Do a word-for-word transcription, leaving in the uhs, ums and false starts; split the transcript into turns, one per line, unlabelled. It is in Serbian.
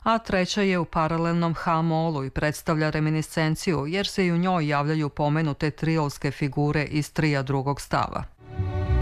a treća je u paralelnom H-molu i predstavlja reminiscenciju jer se i u njoj javljaju pomenute triolske figure iz trija drugog stava.